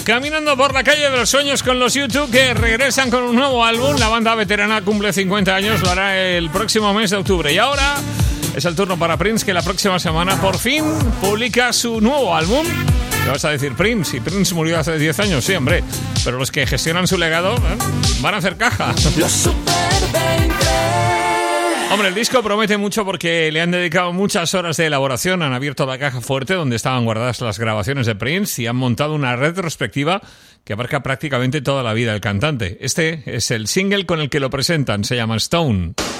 Caminando por la calle de los sueños con los U2, que regresan con un nuevo álbum. La banda veterana cumple 50 años, lo hará el próximo mes de octubre. Y ahora es el turno para Prince, que la próxima semana por fin publica su nuevo álbum. ¿Qué vas a decir, Prince? Si Prince murió hace 10 años, sí, hombre. Pero los que gestionan su legado van a hacer caja. Los Super 20. Hombre, el disco promete mucho porque le han dedicado muchas horas de elaboración. Han abierto la caja fuerte donde estaban guardadas las grabaciones de Prince y han montado una retrospectiva que abarca prácticamente toda la vida del cantante. Este es el single con el que lo presentan, se llama Stone.